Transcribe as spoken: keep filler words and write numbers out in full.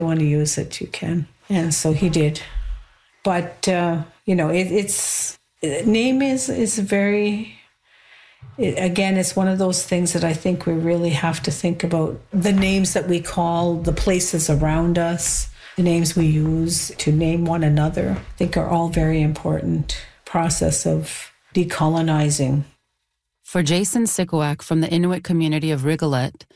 want to use it, you can. And so he did. But, uh, you know, it, it's, name is, is very, it, again, it's one of those things that I think we really have to think about. The names that we call the places around us, the names we use to name one another, I think are all very important process of decolonizing. For Jason Sikuak from the Inuit community of Rigolet,